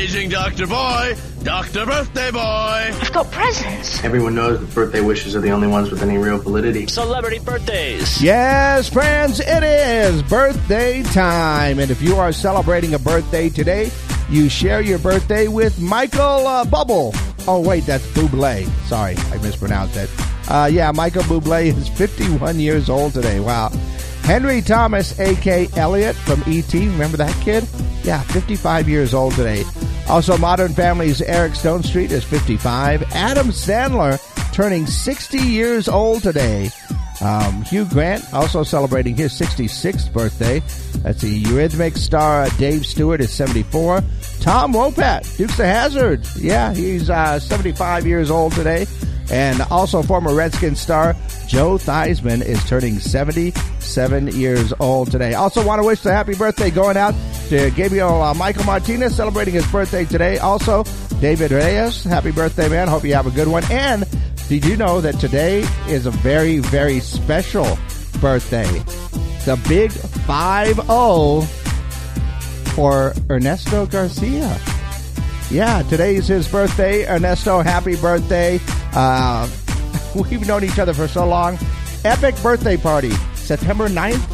Paging Dr. Boy, Dr. Birthday Boy. I've got presents. Everyone knows that birthday wishes are the only ones with any real validity. Celebrity birthdays. Yes, friends, it is birthday time. And if you are celebrating a birthday today, you share your birthday with Michael Bubble. Oh, wait, that's Bublé. Sorry, I mispronounced it. Michael Bublé is 51 years old today. Wow. Henry Thomas, A.K. Elliott from E.T. Remember that kid? Yeah, 55 years old today. Also, Modern Family's Eric Stone Street is 55. Adam Sandler turning 60 years old today. Hugh Grant also celebrating his 66th birthday. That's the Eurythmics star Dave Stewart is 74. Tom Wopat, Dukes of Hazzard. Yeah, he's 75 years old today. And also former Redskins star Joe Theismann is turning 77 years old today. Also want to wish a happy birthday going out to Gabriel Michael Martinez celebrating his birthday today. Also, David Reyes, happy birthday, man. Hope you have a good one. And did you know that today is a very, very special birthday? The big 5-0 for Ernesto Garcia. Yeah, today's his birthday. Ernesto, happy birthday. We've known each other for so long. Epic birthday party, September 9th,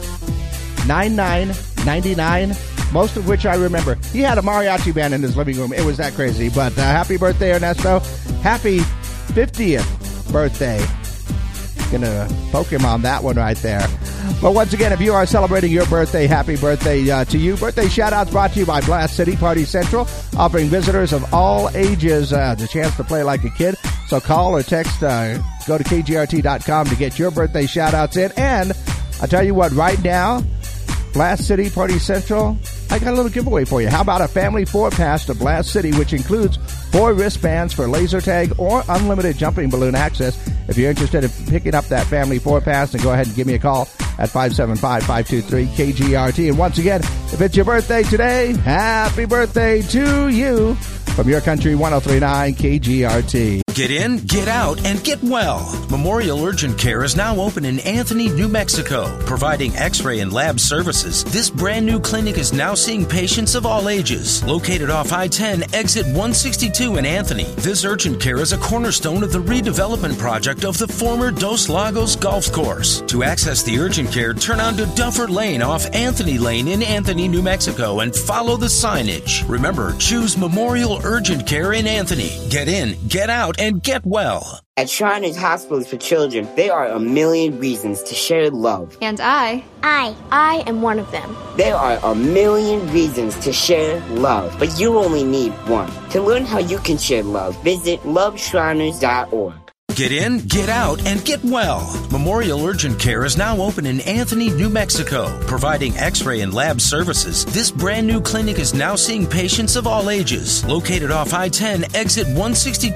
99, most of which I remember. He had a mariachi band in his living room. It was that crazy. But happy birthday, Ernesto. Happy 50th birthday. Gonna poke him on that one right there. But once again, if you are celebrating your birthday, happy birthday to you. Birthday shout-outs brought to you by Blast City Party Central, offering visitors of all ages the chance to play like a kid. So call or text, go to kgrt.com to get your birthday shout-outs in. And I'll tell you what, right now, Blast City Party Central, I got a little giveaway for you. How about a family 4-pass to Blast City, which includes 4 wristbands for laser tag or unlimited jumping balloon access. If you're interested in picking up that family 4-pass, then go ahead and give me a call at 575-523-KGRT. And once again, if it's your birthday today, happy birthday to you from your country 103.9 KGRT. Get in, get out, and get well. Memorial Urgent Care is now open in Anthony, New Mexico, providing x-ray and lab services. This brand new clinic is now seeing patients of all ages. Located off I-10, exit 162 in Anthony, this urgent care is a cornerstone of the redevelopment project of the former Dos Lagos Golf Course. To access the urgent care, turn onto Duffer Lane off Anthony Lane in Anthony, New Mexico, and follow the signage. Remember, choose Memorial Urgent Care in Anthony. Get in, get out, and get well. At Shriners Hospitals for Children, there are a million reasons to share love. And I am one of them. There are a million reasons to share love, but you only need one. To learn how you can share love, visit loveshriners.org. Get in, get out, and get well. Memorial Urgent Care is now open in Anthony, New Mexico, providing x-ray and lab services. This brand new clinic is now seeing patients of all ages. Located off I-10, exit 162